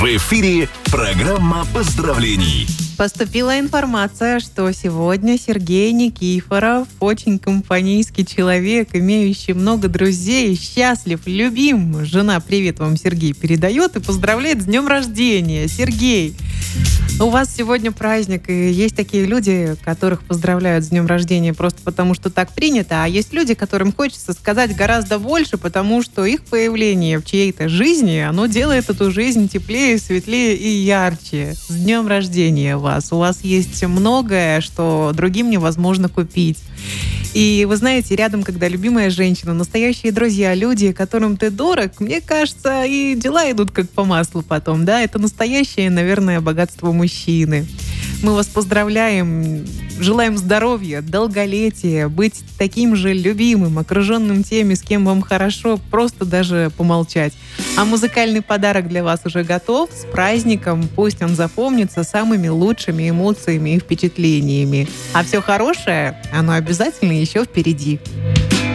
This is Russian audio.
В эфире программа поздравлений. Поступила информация, что сегодня Сергей Никифоров, очень компанейский человек, имеющий много друзей, счастлив, любим. Жена привет вам, Сергей, передает и поздравляет с днем рождения. Сергей, у вас сегодня праздник, и есть такие люди, которых поздравляют с днем рождения просто потому, что так принято, а есть люди, которым хочется сказать гораздо больше, потому что их появление в чьей-то жизни, оно делает эту жизнь теплее, светлее и ярче. С днем рождения вас! У вас есть многое, что другим невозможно купить. И вы знаете, рядом, когда любимая женщина, настоящие друзья, люди, которым ты дорог, мне кажется, и дела идут как по маслу потом, да? Это настоящее, наверное, богатство мужчины. Мы вас поздравляем, желаем здоровья, долголетия, быть таким же любимым, окруженным теми, с кем вам хорошо, просто даже помолчать. А музыкальный подарок для вас уже готов. С праздником, пусть он запомнится самыми лучшими эмоциями и впечатлениями. А все хорошее, оно обязательно еще впереди.